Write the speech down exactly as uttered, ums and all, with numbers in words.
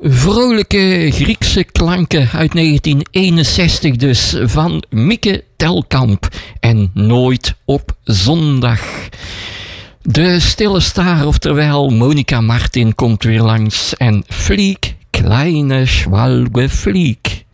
Vrolijke Griekse klanken uit negentien eenenzestig dus, van Mieke Telkamp en Nooit op zondag. De stille staar, oftewel Monica Martin, komt weer langs en Fliek, kleine schwalbe Fliek.